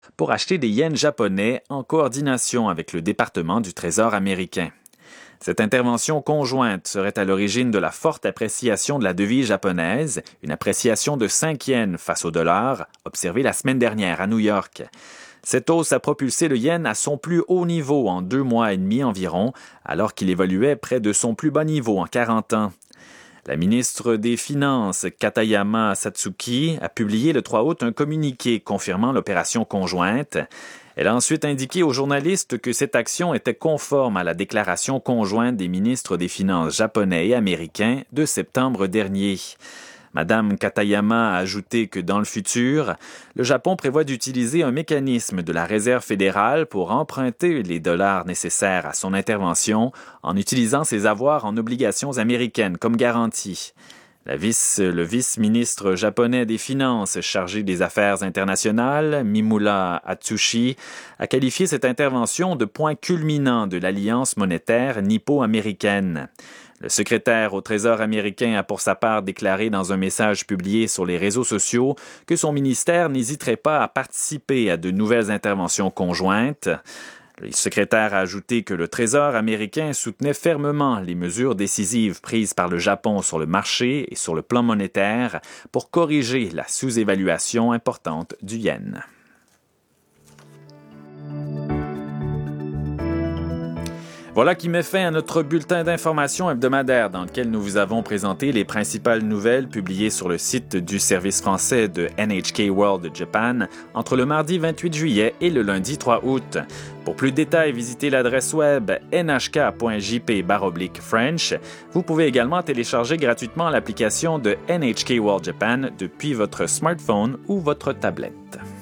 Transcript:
pour acheter des yens japonais en coordination avec le département du Trésor américain. Cette intervention conjointe serait à l'origine de la forte appréciation de la devise japonaise, une appréciation de 5 yens face au dollar, observée la semaine dernière à New York. Cette hausse a propulsé le yen à son plus haut niveau en 2 mois et demi environ, alors qu'il évoluait près de son plus bas niveau en 40 ans. La ministre des Finances, Katayama Satsuki, a publié le 3 août un communiqué confirmant l'opération conjointe. Elle a ensuite indiqué aux journalistes que cette action était conforme à la déclaration conjointe des ministres des Finances japonais et américains de septembre dernier. Madame Katayama a ajouté que dans le futur, le Japon prévoit d'utiliser un mécanisme de la Réserve fédérale pour emprunter les dollars nécessaires à son intervention en utilisant ses avoirs en obligations américaines comme garantie. Le vice-ministre japonais des Finances chargé des Affaires internationales, Mimura Atsushi, a qualifié cette intervention de point culminant de l'alliance monétaire nippo-américaine. Le secrétaire au Trésor américain a pour sa part déclaré dans un message publié sur les réseaux sociaux que son ministère n'hésiterait pas à participer à de nouvelles interventions conjointes. Le secrétaire a ajouté que le Trésor américain soutenait fermement les mesures décisives prises par le Japon sur le marché et sur le plan monétaire pour corriger la sous-évaluation importante du yen. Voilà qui met fin à notre bulletin d'information hebdomadaire dans lequel nous vous avons présenté les principales nouvelles publiées sur le site du service français de NHK World Japan entre le mardi 28 juillet et le lundi 3 août. Pour plus de détails, visitez l'adresse web nhk.jp/French. Vous pouvez également télécharger gratuitement l'application de NHK World Japan depuis votre smartphone ou votre tablette.